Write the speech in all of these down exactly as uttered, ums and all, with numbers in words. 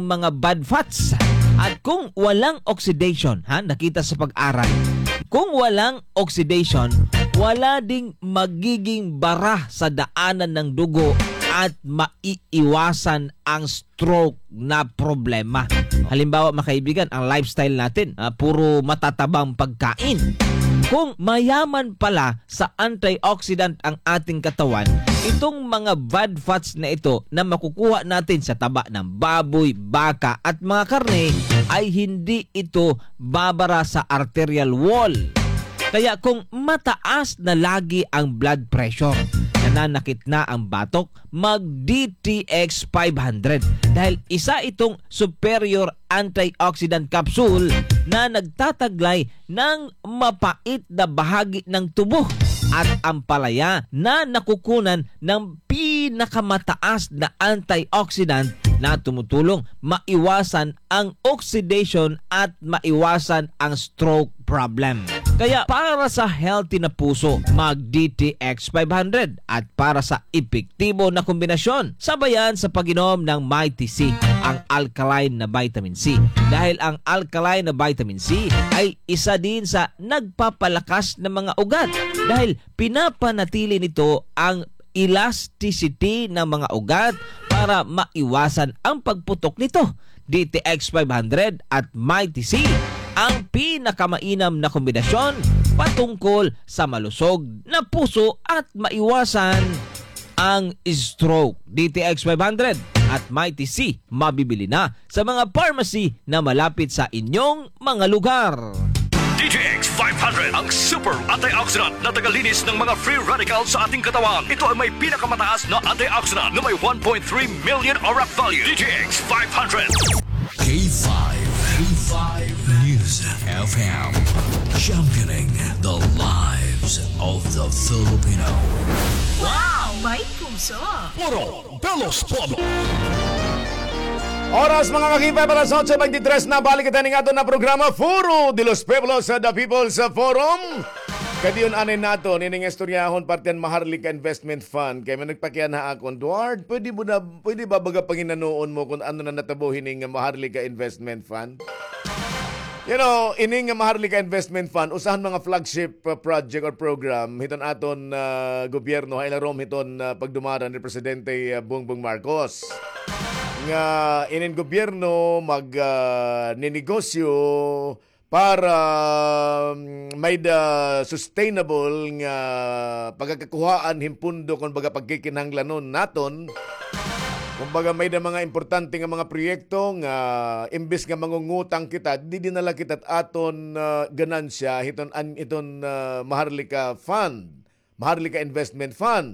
mga bad fats. At kung walang oxidation, ha, nakita sa pag-aral, kung walang oxidation, wala ding magiging bara sa daanan ng dugo at maiiwasan ang stroke na problema. Halimbawa, mga kaibigan, ang lifestyle natin, uh, puro matatabang pagkain. Kung mayaman pala sa antioxidant ang ating katawan, itong mga bad fats na ito na makukuha natin sa taba ng baboy, baka at mga karne ay hindi ito babara sa arterial wall. Kaya kung mataas na lagi ang blood pressure, nananakit na ang batok, mag-D T X five hundred dahil isa itong superior antioxidant capsule na nagtataglay ng mapait na bahagi ng tubo at ang palaya na nakukunan ng pinakamataas na antioxidant na tumutulong maiwasan ang oxidation at maiwasan ang stroke problem. Kaya para sa healthy na puso, mag-D T X five hundred at para sa epektibo na kombinasyon, sabayan sa pag-inom ng Mighty C, ang alkaline na vitamin C. Dahil ang alkaline na vitamin C ay isa din sa nagpapalakas ng mga ugat dahil pinapanatili nito ang elasticity ng mga ugat para maiwasan ang pagputok nito. D T X five hundred at Mighty C, ang pinakamainam na kombinasyon patungkol sa malusog na puso at maiwasan ang stroke. D T X five hundred at Mighty C, mabibili na sa mga pharmacy na malapit sa inyong mga lugar. D T X five hundred, ang super antioxidant na tagalinis ng mga free radicals sa ating katawan. Ito ay may pinakamataas na antioxidant na may one point three million O R A C value. D T X five hundred. K five. K five News F M. Championing the lives of the Filipino. Wow! May puso! Puro Belos Pueblo. Oras mga kakipay para sa eight twenty-three na balik kita nga ito na programa Foro de los Pueblos sa The People's Forum. Kadiyon anin nato, nining istoryahon partiyan Maharlika Investment Fund. Kaya may nagpakyan na akon, Duard, pwede, mo na, pwede ba baga panginanoon mo kung ano na natabo hining Maharlika Investment Fund? You know, ining Maharlika Investment Fund, usahan mga flagship uh, project or program, hiton aton uh, gobyerno, hailarom hiton uh, pagdumaran ni Presidente uh, Bongbong Marcos. Nga inin gobyerno mag uh, ninegosyo para um, may da sustainable nga pagkakakuhaan himpundo kung baga pagkikinahanglanon naton. Kumbaga may da mga importante nga mga proyekto nga imbes nga mangungutang kita, di dinala kita aton uh, ganansya hiton an iton uh, Maharlika Fund, Maharlika Investment Fund.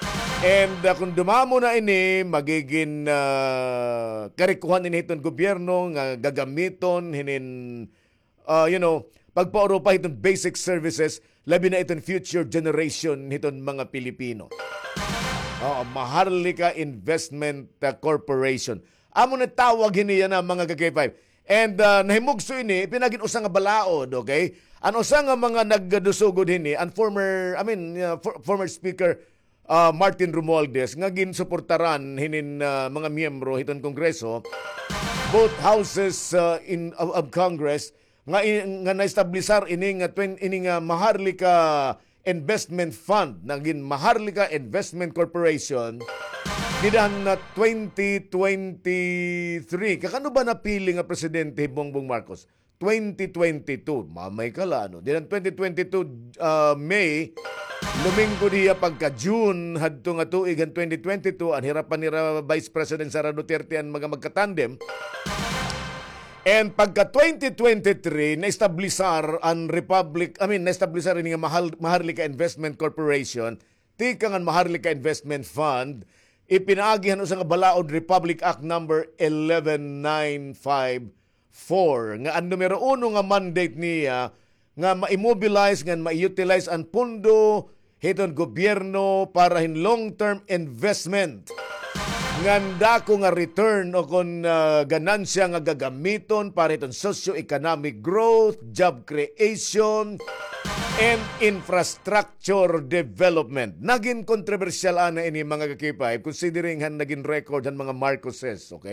And uh, kung dumamo na ini, magiging uh, karikuhan ini itong gobyerno nga gagamiton, hinin, uh, you know, pagpauro pa itong basic services, labi na itong future generation itong mga Pilipino. Uh, Maharlika Investment uh, Corporation. Amo na tawag hini yan ang mga K five. And uh, nahimugso ini, pinagin usang nga balaod, okay? Ano usang nga mga nagdusugod hini, and former, I mean, uh, for, former speaker, Uh, Martin Romualdez nga ginsuportaran hinin uh, mga miyembro hiton Kongreso, both houses uh, in of, of Congress nga in, nga na-establisar ini nga ini nga Maharlika Investment Fund, naging Maharlika Investment Corporation didan na twenty twenty-three. Kakano ba napili nga presidente Bongbong Marcos? twenty twenty-two. Mamay kala, no? Diyan twenty twenty-two uh, May, luminggo diya pagka June, hadto nga tuig ang twenty twenty-two, ang hirapan ni Vice President Sara Duterte ang mga magkatandem. And pagka twenty twenty-three, na-establisar ang Republic, I mean, na-establisar rin nga Mahal, Maharlika Investment Corporation, tika nga Maharlika Investment Fund, ipinaagihan sa nga balaod Republic Act number eleven nine five four nga ang numero uno nga mandate niya nga ma-immobilize nga ma-utilize ang pundo hiton gobyerno para hin long-term investment nganda ko nga return o kon uh, ganansya nga gagamiton para iton socio-economic growth, job creation and infrastructure development. Naging kontrobersyal ana ini mga kakipay considering han naging record han mga Marcoses, okay?